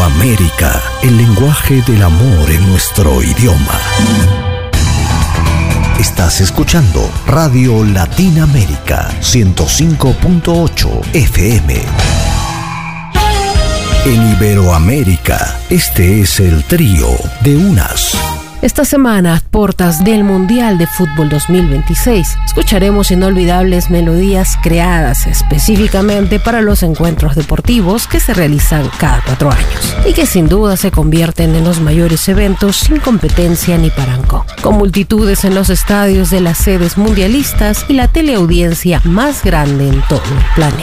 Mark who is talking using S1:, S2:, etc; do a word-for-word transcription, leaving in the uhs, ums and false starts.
S1: América, el lenguaje del amor en nuestro idioma. Estás escuchando Radio Latina América ciento cinco punto ocho F M. En Iberoamérica, este es el trío de Unas.
S2: Esta semana, a puertas del Mundial de Fútbol dos mil veintiséis, escucharemos inolvidables melodías creadas específicamente para los encuentros deportivos que se realizan cada cuatro años y que sin duda se convierten en los mayores eventos sin competencia ni parangón, con multitudes en los estadios de las sedes mundialistas y la teleaudiencia más grande en todo el planeta.